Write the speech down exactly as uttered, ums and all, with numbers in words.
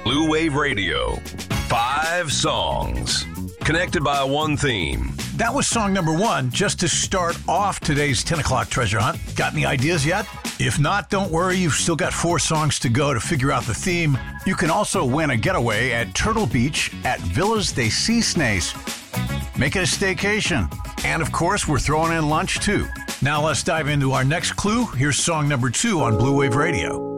Blue Wave Radio. Five songs. Connected by one theme. That was song number one, just to start off today's ten o'clock treasure hunt. Got any ideas yet? If not, don't worry. You've still got four songs to go to figure out the theme. You can also win a getaway at Turtle Beach at Villas de Cisnes. Make it a staycation. And, of course, we're throwing in lunch, too. Now let's dive into our next clue. Here's song number two on Blue Wave Radio.